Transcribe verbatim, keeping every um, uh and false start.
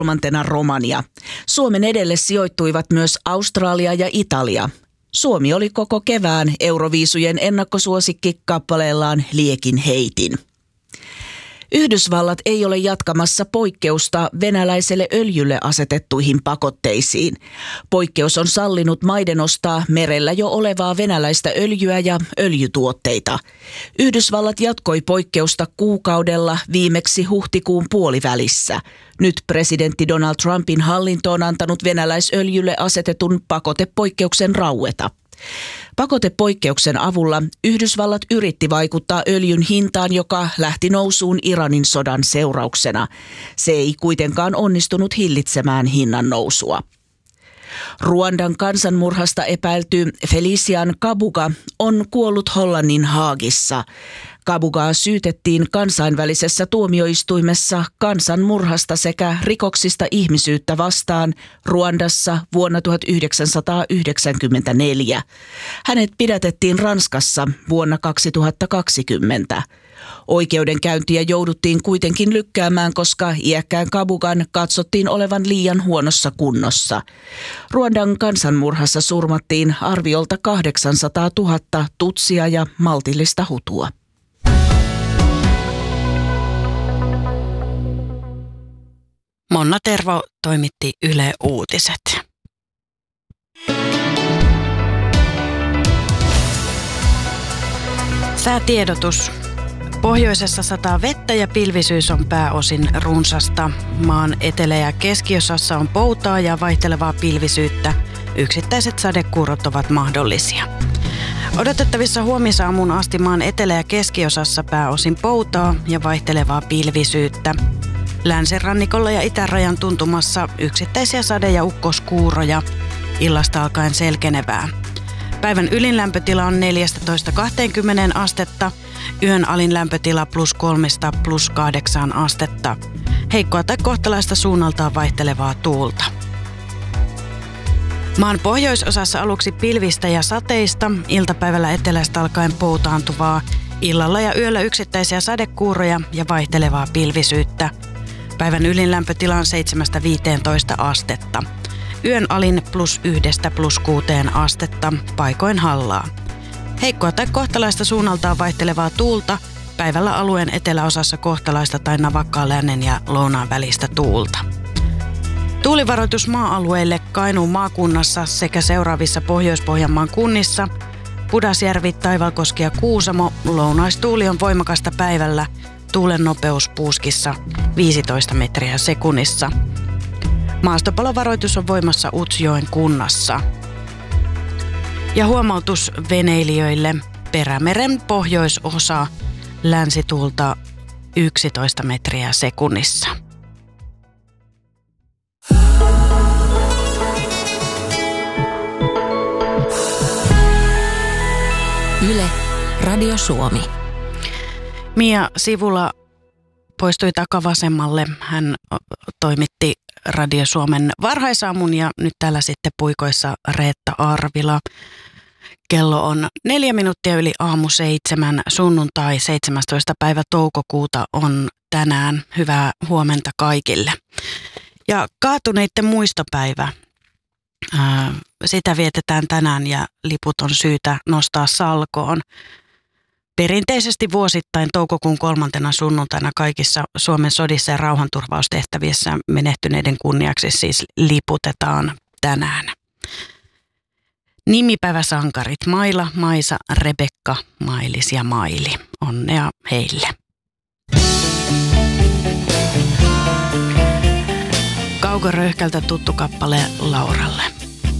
kolmantena Romania. Suomen edelle sijoittuivat myös Australia ja Italia. Suomi oli koko kevään Euroviisujen ennakkosuosikki kappaleellaan Liekin heitin. Yhdysvallat ei ole jatkamassa poikkeusta venäläiselle öljylle asetettuihin pakotteisiin. Poikkeus on sallinut maiden ostaa merellä jo olevaa venäläistä öljyä ja öljytuotteita. Yhdysvallat jatkoi poikkeusta kuukaudella viimeksi huhtikuun puolivälissä. Nyt presidentti Donald Trumpin hallinto on antanut venäläisöljylle asetetun pakotepoikkeuksen raueta. Pakotepoikkeuksen avulla Yhdysvallat yritti vaikuttaa öljyn hintaan, joka lähti nousuun Iranin sodan seurauksena. Se ei kuitenkaan onnistunut hillitsemään hinnan nousua. Ruandan kansanmurhasta epäilty Felician Kabuga on kuollut Hollannin Haagissa. Kabugaa syytettiin kansainvälisessä tuomioistuimessa kansanmurhasta sekä rikoksista ihmisyyttä vastaan Ruandassa vuonna tuhatyhdeksänsataayhdeksänkymmentäneljä. Hänet pidätettiin Ranskassa vuonna kaksituhattakaksikymmentä. Oikeudenkäyntiä jouduttiin kuitenkin lykkäämään, koska iäkkään Kabugan katsottiin olevan liian huonossa kunnossa. Ruandan kansanmurhassa surmattiin arviolta kahdeksansataatuhatta tutsia ja maltillista hutua. Monna Tervo toimitti Yle Uutiset. Säätiedotus. Pohjoisessa sataa vettä ja pilvisyys on pääosin runsasta. Maan etelä- ja keskiosassa on poutaa ja vaihtelevaa pilvisyyttä. Yksittäiset sadekuurot ovat mahdollisia. Odotettavissa huomisaamuun asti maan etelä- ja keskiosassa pääosin poutaa ja vaihtelevaa pilvisyyttä. Länsirannikolla ja itärajan tuntumassa yksittäisiä sade- ja ukkoskuuroja. Illasta alkaen selkenevää. Päivän ylin lämpötila on neljätoista kaksikymmentä astetta, yön alin lämpötila plus kolmesta plus kahdeksaan astetta. Heikkoa tai kohtalaista suunnaltaan vaihtelevaa tuulta. Maan pohjoisosassa aluksi pilvistä ja sateista, iltapäivällä etelästä alkaen poutaantuvaa, illalla ja yöllä yksittäisiä sadekuuroja ja vaihtelevaa pilvisyyttä. Päivän ylin lämpötila on seitsemästä viiteentoista astetta. Yön alin plus yhdestä plus kuuteen astetta, paikoin hallaa. Heikkoa tai kohtalaista suunnaltaan vaihtelevaa tuulta, päivällä alueen eteläosassa kohtalaista tai navakkaa lännen ja lounaan välistä tuulta. Tuulivaroitus maa-alueille Kainuun maakunnassa sekä seuraavissa Pohjois-Pohjanmaan kunnissa. Pudasjärvi, Taivalkoski ja Kuusamo, lounaistuuli on voimakasta päivällä, tuulen nopeus puuskissa viisitoista metriä sekunnissa. Maastopalovaroitus on voimassa Utsjoen kunnassa. Ja huomautus veneilijöille, Perämeren pohjoisosa, länsituulta yksitoista metriä sekunnissa. Yle, Radio Suomi. Mia Sivula poistui takavasemmalle. Hän toimitti Radio Suomen varhaisaamun ja nyt täällä sitten puikoissa Reetta Arvila. Kello on neljä minuuttia yli aamu seitsemän. Sunnuntai seitsemästoista päivä toukokuuta on tänään. Hyvää huomenta kaikille. Ja kaatuneiden muistopäivä. Ää, sitä vietetään tänään ja liput on syytä nostaa salkoon. Perinteisesti vuosittain toukokuun kolmantena sunnuntaina kaikissa Suomen sodissa ja rauhanturvaustehtävissä menehtyneiden kunniaksi siis liputetaan tänään. Nimipäiväsankarit Maila, Maisa, Rebekka, Mailis ja Maili. Onnea heille. Kauko Röyhkältä tuttu kappale Lauralle.